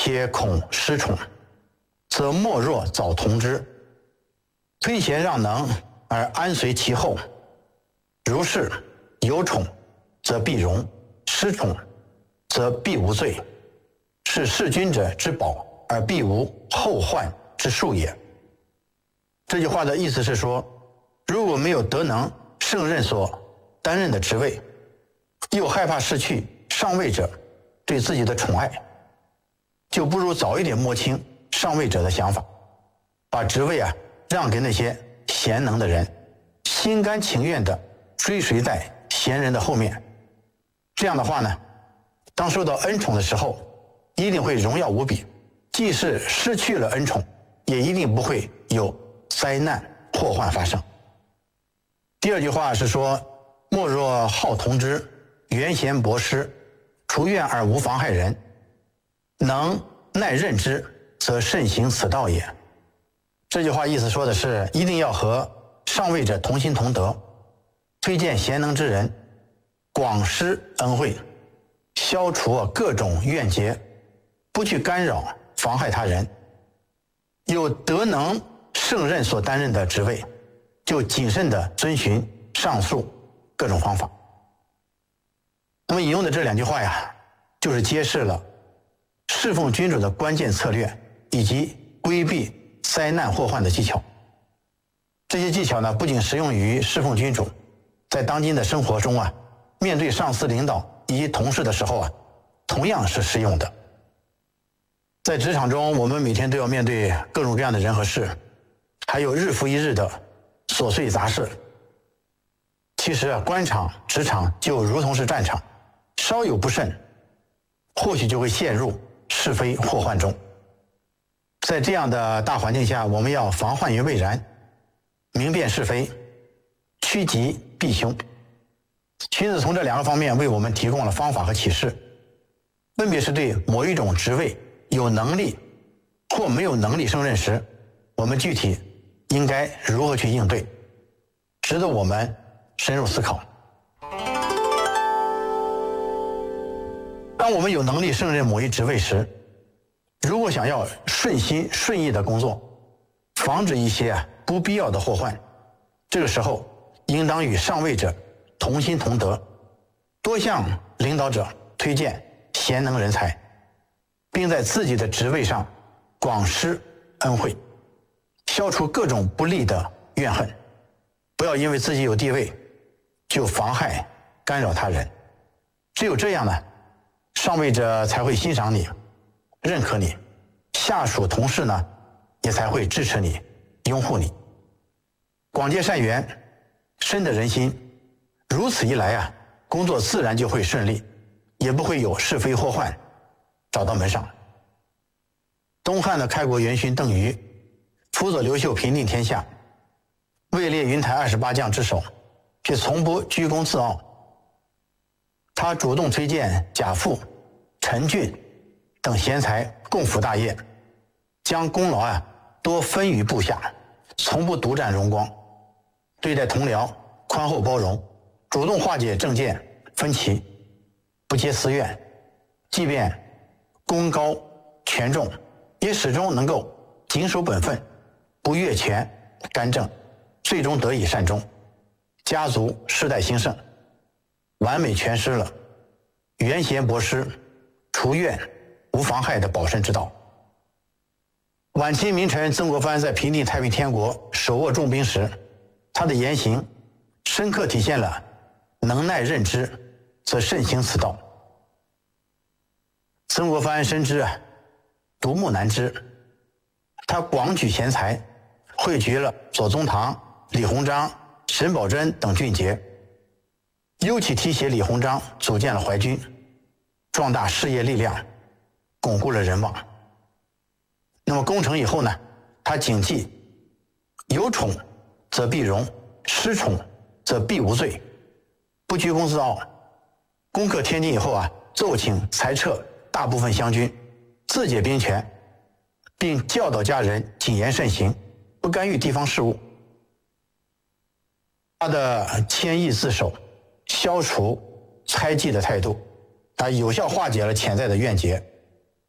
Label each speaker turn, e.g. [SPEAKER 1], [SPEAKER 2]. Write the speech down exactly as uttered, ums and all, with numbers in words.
[SPEAKER 1] 且恐失宠，则莫若早同之。推贤让能而安随其后，如是有宠，则必荣；失宠，则必无罪。是弑君者之宝，而必无后患之术也。这句话的意思是说，如果没有德能胜任所担任的职位，又害怕失去上位者对自己的宠爱，就不如早一点摸清上位者的想法，把职位啊让给那些贤能的人，心甘情愿地追随在贤人的后面。这样的话呢，当受到恩宠的时候，一定会荣耀无比，即使失去了恩宠，也一定不会有灾难祸患发生。第二句话是说，莫若好同之，原贤博施，除怨而无妨害人，能耐任之，则慎行此道也。这句话意思说的是，一定要和上位者同心同德，推荐贤能之人，广施恩惠，消除各种怨结，不去干扰妨害他人。有德能胜任所担任的职位，就谨慎地遵循上述各种方法。那么引用的这两句话呀，就是揭示了侍奉君主的关键策略，以及规避灾难祸患的技巧。这些技巧呢，不仅适用于侍奉君主，在当今的生活中啊，面对上司领导以及同事的时候啊，同样是适用的。在职场中，我们每天都要面对各种各样的人和事，还有日复一日的琐碎杂事。其实啊，官场、职场就如同是战场，稍有不慎，或许就会陷入是非祸患中。在这样的大环境下，我们要防患于未然，明辨是非，趋吉避凶。荀子从这两个方面为我们提供了方法和启示，分别是对某一种职位有能力或没有能力胜任时，我们具体应该如何去应对，值得我们深入思考。当我们有能力胜任某一职位时，如果想要顺心顺意的工作，防止一些啊不必要的祸患，这个时候应当与上位者同心同德，多向领导者推荐贤能人才，并在自己的职位上广施恩惠，消除各种不利的怨恨。不要因为自己有地位就妨害干扰他人，只有这样呢，上位者才会欣赏你，认可你，下属同事呢也才会支持你，拥护你。广结善缘，深得人心，如此一来啊，工作自然就会顺利，也不会有是非祸患找到门上。东汉的开国元勋邓禹辅佐刘秀平定天下，位列云台二十八将之首，却从不居功自傲。他主动推荐贾父、陈俊等贤才共辅大业，将功劳啊多分于部下，从不独占荣光。对待同僚宽厚包容，主动化解政见分歧，不结私怨，即便功高权重，也始终能够谨守本分，不越权干政，最终得以善终，家族世代兴盛，完美诠释了原贤博施，除怨无妨害的保身之道。晚清名臣曾国藩在平定太平天国手握重兵时，他的言行深刻体现了能耐任之，则慎行此道。曾国藩深知啊，独木难支，他广举贤才，汇聚了左宗棠、李鸿章、沈葆桢等俊杰，尤其提携李鸿章组建了淮军，壮大事业力量，巩固了人望。那么攻城以后呢，他谨记有宠则必荣，失宠则必无罪，不居功自傲。攻克天津以后啊，奏请裁撤大部分湘军，自解兵权，并教导家人谨言慎行，不干预地方事务。他的谦抑自守，消除猜忌的态度，他有效化解了潜在的怨结，